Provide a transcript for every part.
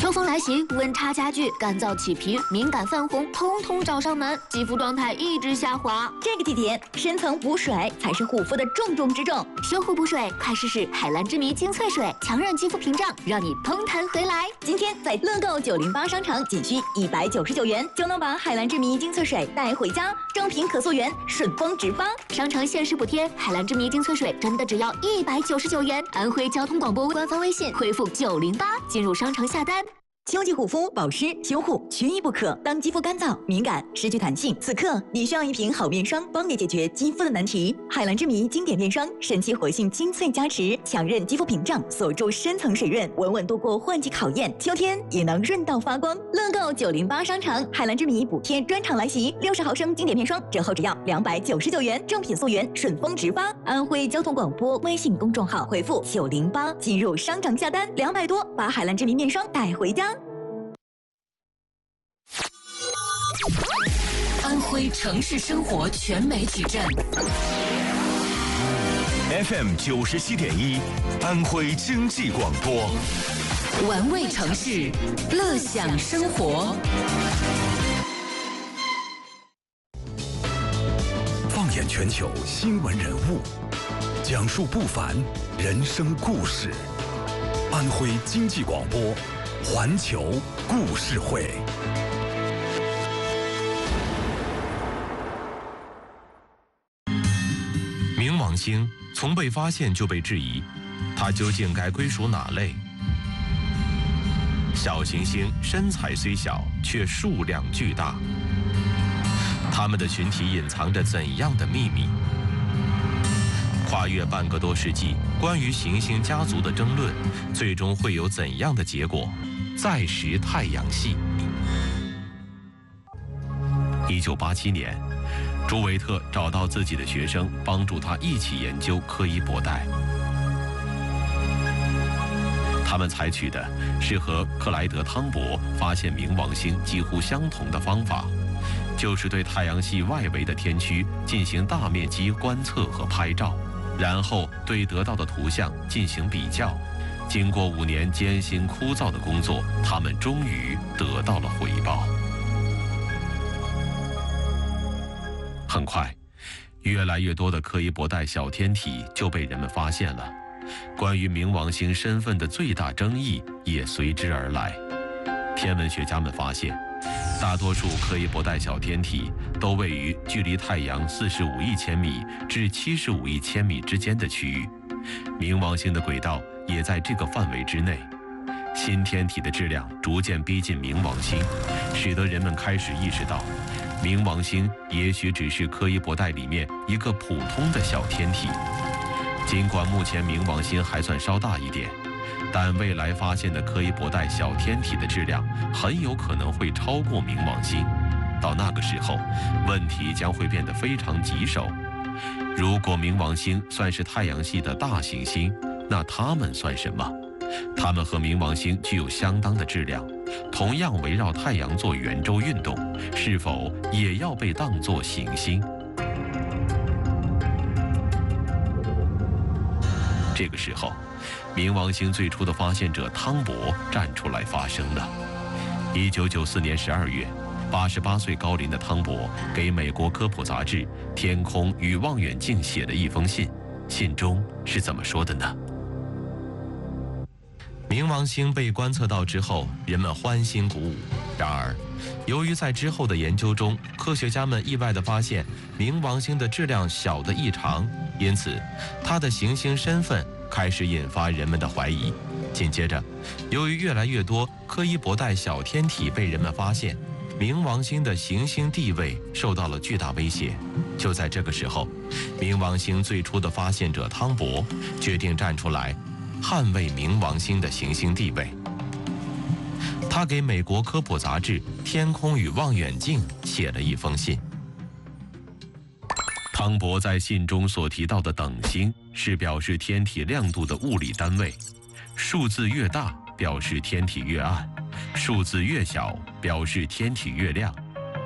秋风来袭，温差加剧，干燥起皮、敏感泛红，通通找上门，肌肤状态一直下滑。 这个季节，深层补水才是护肤的重中之重。 修护补水，快试试海蓝之谜精粹水，强韧肌肤屏障，让你嘭弹回来。 今天在乐购908商城，仅需199元就能把海蓝之谜精粹水带回家，正品可溯源，顺丰直发。 商城限时补贴，海蓝之谜精粹水真的只要199元。安徽交通广播官方微信回复908进入商城下单。 秋季护肤保湿修护缺一不可。当肌肤干燥、敏感、失去弹性，此刻你需要一瓶好面霜，帮你解决肌肤的难题。海蓝之谜经典面霜，神奇活性精粹加持，强韧肌肤屏障，锁住深层水润，稳稳度过换季考验。秋天也能润到发光。乐购908商城，海蓝之谜补贴专场来袭，60毫升经典面霜折后只要299元，正品溯源，顺丰直发。安徽交通广播微信公众号回复908进入商场下单，200多把海蓝之谜面霜带回家。 安徽城市生活全媒体站 FM 97.1，安徽经济广播， 玩味城市，乐享生活。 放眼全球新闻人物，讲述不凡人生故事。安徽经济广播，环球故事会。 冥王星从被发现就被质疑，它究竟该归属哪类？小行星身材虽小，却数量巨大。它们的群体隐藏着怎样的秘密？跨越半个多世纪，关于行星家族的争论，最终会有怎样的结果？再识太阳系。1987年。朱维特找到自己的学生，帮助他一起研究柯伊伯带。他们采取的是和克莱德·汤博发现冥王星几乎相同的方法，就是对太阳系外围的天区进行大面积观测和拍照，然后对得到的图像进行比较。经过5年艰辛枯燥的工作，他们终于得到了回报。很快，越来越多的柯伊伯带小天体就被人们发现了，关于冥王星身份的最大争议也随之而来。天文学家们发现，大多数柯伊伯带小天体都位于距离太阳45亿千米至75亿千米之间的区域，冥王星的轨道也在这个范围之内。新天体的质量逐渐逼近冥王星，使得人们开始意识到，冥王星也许只是柯伊伯带里面一个普通的小天体。尽管目前冥王星还算稍大一点，但未来发现的柯伊伯带小天体的质量很有可能会超过冥王星。到那个时候，问题将会变得非常棘手。如果冥王星算是太阳系的大行星，那它们算什么？它们和冥王星具有相当的质量，同样围绕太阳做圆周运动，是否也要被当作行星？这个时候，冥王星最初的发现者汤博站出来发声了。1994年12月，88岁高龄的汤博给美国科普杂志《天空与望远镜》写了一封信，信中是怎么说的呢？冥王星被观测到之后，人们欢欣鼓舞。然而，由于在之后的研究中，科学家们意外地发现冥王星的质量小得异常，因此它的行星身份开始引发人们的怀疑。紧接着，由于越来越多柯伊伯带小天体被人们发现，冥王星的行星地位受到了巨大威胁。就在这个时候，冥王星最初的发现者汤博决定站出来捍卫冥王星的行星地位。他给美国科普杂志《天空与望远镜》写了一封信。汤博在信中所提到的等星是表示天体亮度的物理单位，数字越大表示天体越暗，数字越小表示天体越亮。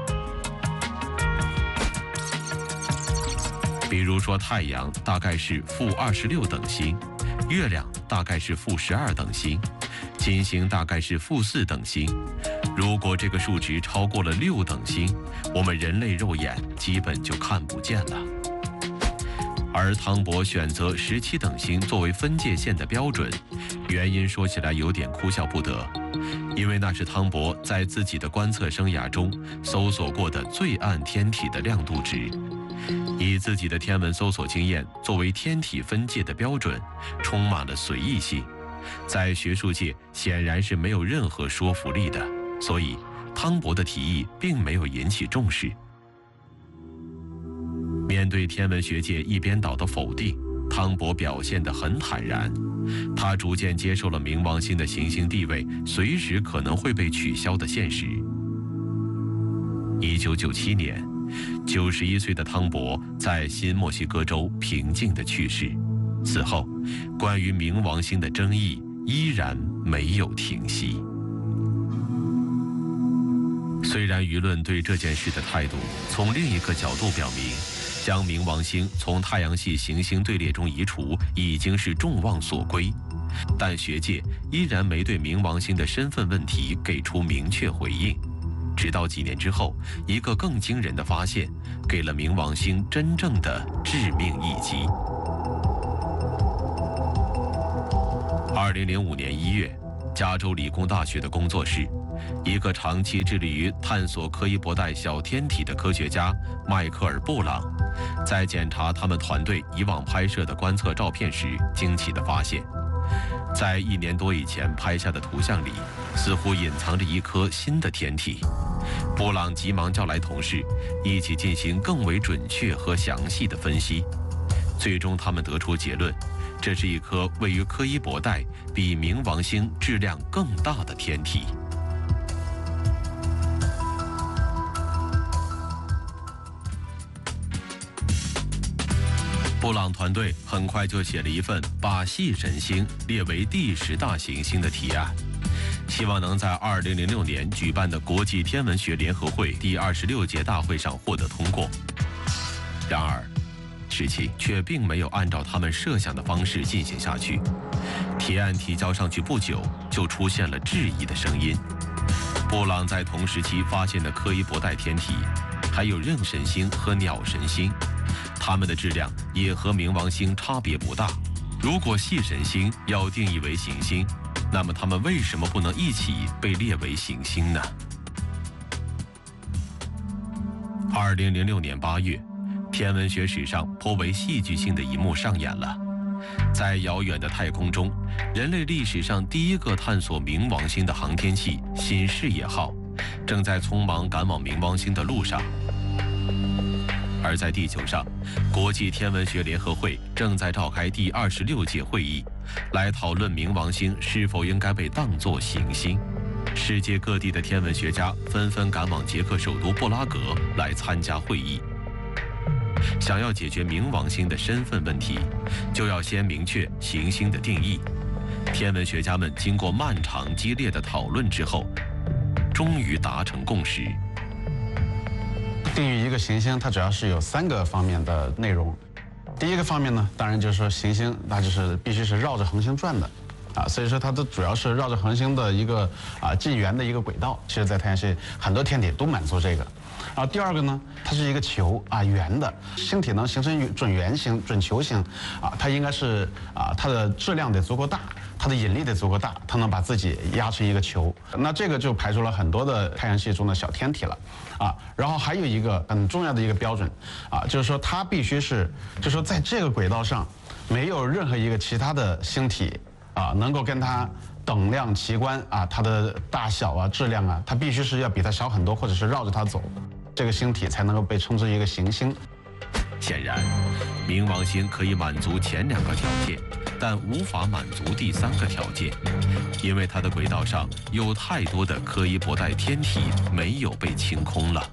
比如说，太阳大概是-26等星，月亮大概是-12等星， 金星大概是-4等星。如果这个数值超过了6等星，我们人类肉眼基本就看不见了。而汤博选择17等星作为分界线的标准，原因说起来有点哭笑不得，因为那是汤博在自己的观测生涯中搜索过的最暗天体的亮度值。以自己的天文搜索经验作为天体分界的标准，充满了随意性，在学术界显然是没有任何说服力的，所以汤博的提议并没有引起重视。面对天文学界一边倒的否定，汤博表现得很坦然。他逐渐接受了冥王星的行星地位随时可能会被取消的现实。1997年，91岁的汤博在新墨西哥州平静地去世。此后，关于冥王星的争议依然没有停息。虽然舆论对这件事的态度从另一个角度表明，将冥王星从太阳系行星队列中移除已经是众望所归，但学界依然没对冥王星的身份问题给出明确回应。直到几年之后，一个更惊人的发现给了冥王星真正的致命一击。2005年1月，加州理工大学的工作室，一个长期致力于探索柯伊伯带小天体的科学家迈克尔·布朗，在检查他们团队以往拍摄的观测照片时，惊奇地发现，在1年多以前拍下的图像里，似乎隐藏着一颗新的天体。布朗急忙叫来同事，一起进行更为准确和详细的分析。最终，他们得出结论，这是一颗位于柯伊伯带比冥王星质量更大的天体。布朗团队很快就写了一份把系神星列为第10大行星的提案，希望能在2006年举办的国际天文学联合会第26届大会上获得通过。然而，事情却并没有按照他们设想的方式进行下去。提案提交上去不久，就出现了质疑的声音。布朗在同时期发现的柯伊伯带天体，还有壬神星和鸟神星，它们的质量也和冥王星差别不大。如果系神星要定义为行星，那么它们为什么不能一起被列为行星呢？2006年8月，天文学史上颇为戏剧性的一幕上演了。在遥远的太空中，人类历史上第一个探索冥王星的航天器新视野号，正在匆忙赶往冥王星的路上。而在地球上，国际天文学联合会正在召开第26届会议，来讨论冥王星是否应该被当作行星。世界各地的天文学家纷纷赶往捷克首都布拉格来参加会议。想要解决冥王星的身份问题，就要先明确行星的定义。天文学家们经过漫长激烈的讨论之后，终于达成共识。 定义一个行星，它主要是有3个方面的内容。第一个方面呢，当然就是说行星，那就是必须是绕着恒星转的，所以说它的主要是绕着恒星的一个近圆的一个轨道。其实，在太阳系很多天体都满足这个。然后第二个呢，它是一个球圆的星体能形成准圆形、准球形它应该是它的质量得足够大，它的引力得足够大，它能把自己压成一个球。那这个就排除了很多的太阳系中的小天体了然后还有一个很重要的一个标准就是说它必须是，就是说在这个轨道上没有任何一个其他的星体能够跟它等量齐观它的大小质量它必须是要比它小很多，或者是绕着它走，这个星体才能够被称之一个行星。 显然，冥王星可以满足前2个条件，但无法满足第3个条件，因为它的轨道上有太多的柯伊伯带天体没有被清空了。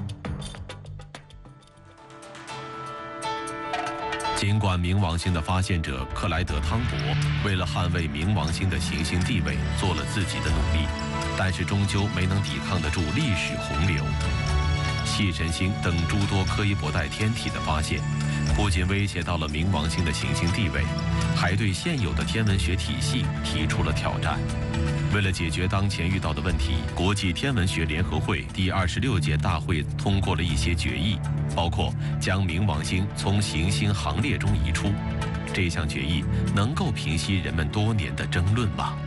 尽管冥王星的发现者克莱德·汤博为了捍卫冥王星的行星地位做了自己的努力，但是终究没能抵抗得住历史洪流。系神星等诸多柯伊伯带天体的发现，不仅威胁到了冥王星的行星地位，还对现有的天文学体系提出了挑战。 为了解决当前遇到的问题，国际天文学联合会第26届大会通过了一些决议，包括将冥王星从行星行列中移出。这项决议能够平息人们多年的争论吗？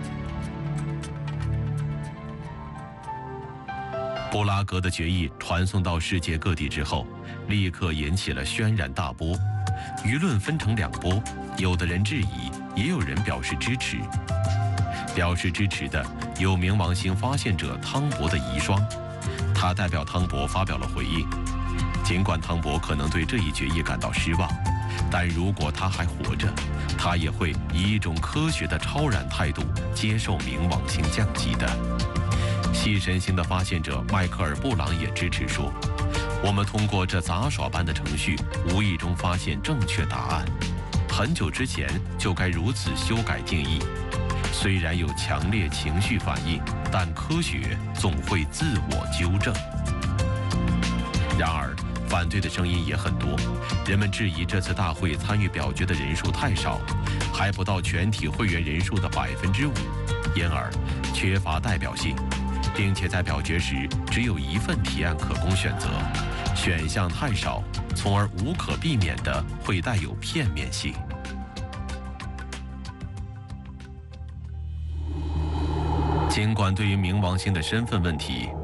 布拉格的决议传送到世界各地之后，立刻引起了轩然大波，舆论分成两波，有的人质疑，也有人表示支持。表示支持的有冥王星发现者汤博的遗孀，他代表汤博发表了回应。尽管汤博可能对这一决议感到失望，但如果他还活着，他也会以一种科学的超然态度接受冥王星降级的。系神星的发现者迈克尔·布朗也支持说，我们通过这杂耍般的程序无意中发现正确答案，很久之前就该如此修改定义。虽然有强烈情绪反应，但科学总会自我纠正。然而，反对的声音也很多，人们质疑这次大会参与表决的人数太少，还不到全体会员人数的5%，因而缺乏代表性，并且在表决时只有1份提案可供选择，选项太少，从而无可避免地会带有片面性。尽管对于冥王星的身份问题，